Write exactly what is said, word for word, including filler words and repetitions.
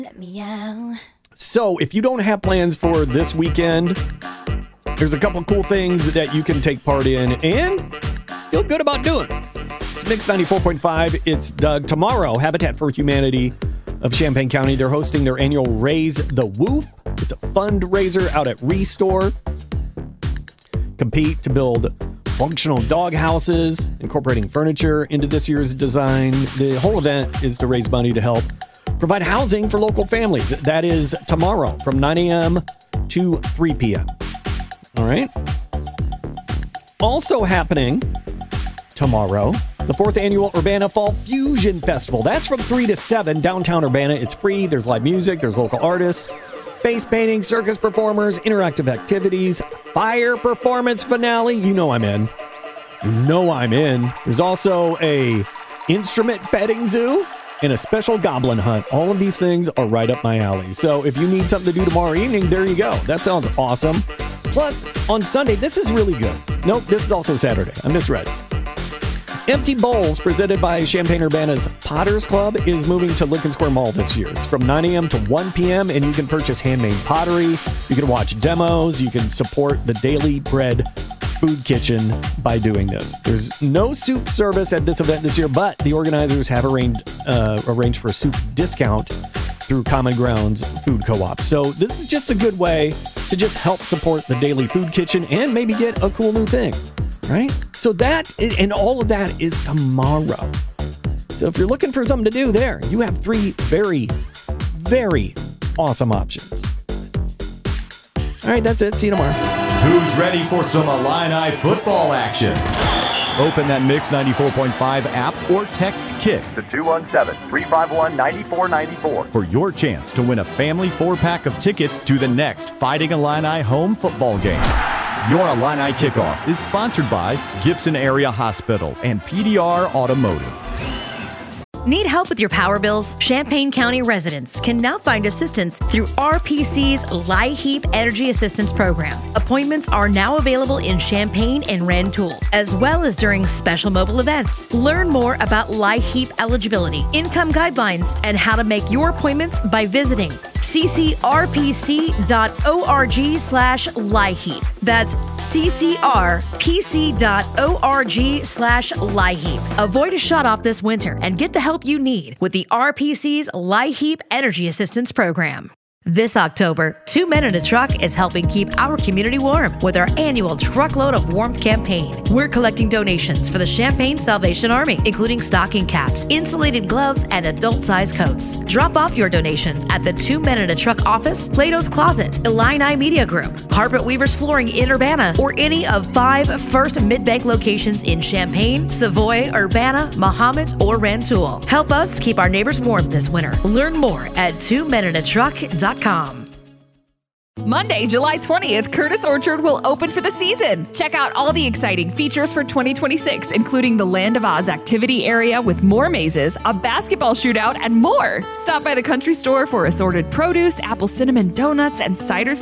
Let me out. So if you don't have plans for this weekend, there's a couple cool things that you can take part in and feel good about doing. It's Mix ninety-four point five. It's Doug. Tomorrow, Habitat for Humanity of Champaign County, they're hosting their annual Raise the Woof. It's a fundraiser out at Restore. Compete to build functional dog houses, incorporating furniture into this year's design. The whole event is to raise money to help provide housing for local families. That is tomorrow from nine a.m. to three p.m. All right. Also happening tomorrow, the fourth annual Urbana Fall Fusion Festival. That's from three to seven downtown Urbana. It's free. There's live music. There's local artists, face painting, circus performers, interactive activities, fire performance finale. You know I'm in. You know I'm in. There's also a instrument petting zoo and a special goblin hunt. All of these things are right up my alley. So if you need something to do tomorrow evening, there you go. That sounds awesome. Plus, on Sunday, this is really good. Nope, this is also Saturday. I misread. Empty Bowls, presented by Champaign-Urbana's Potters Club, is moving to Lincoln Square Mall this year. It's from nine a.m. to one p.m., and you can purchase handmade pottery. You can watch demos. You can support the Daily Bread Food Kitchen by doing this. There's no soup service at this event this year, but the organizers have arranged, uh, arranged for a soup discount through Common Grounds Food Co-op. So this is just a good way to just help support the Daily Food Kitchen and maybe get a cool new thing, right? So that, is, and all of that is tomorrow. So if you're looking for something to do there, you have three very, very awesome options. All right, that's it. See you tomorrow. Who's ready for some Illini football action? Open that Mix ninety-four point five app or text KICK to two one seven, three five one, nine four nine four for your chance to win a family four-pack of tickets to the next Fighting Illini home football game. Your Illini Kickoff is sponsored by Gibson Area Hospital and P D R Automotive. Need help with your power bills? Champaign County residents can now find assistance through R P C's LIHEAP Energy Assistance Program. Appointments are now available in Champaign and Rantoul, as well as during special mobile events. Learn more about LIHEAP eligibility, income guidelines, and how to make your appointments by visiting ccrpc.org slash LIHEAP. That's ccrpc.org slash LIHEAP. Avoid a shut-off this winter and get the help you need with the R P C's LIHEAP Energy Assistance Program. This October, Two Men in a Truck is helping keep our community warm with our annual Truckload of Warmth campaign. We're collecting donations for the Champaign Salvation Army, including stocking caps, insulated gloves, and adult-sized coats. Drop off your donations at the Two Men in a Truck office, Plato's Closet, Illini Media Group, Carpet Weavers Flooring in Urbana, or any of five First Mid-Bank locations in Champaign, Savoy, Urbana, Mahomet, or Rantoul. Help us keep our neighbors warm this winter. Learn more at two men in a truck dot com. Monday, July twentieth, Curtis Orchard will open for the season. Check out all the exciting features for twenty twenty-six, including the Land of Oz activity area with more mazes, a basketball shootout, and more. Stop by the country store for assorted produce, apple cinnamon donuts, and cider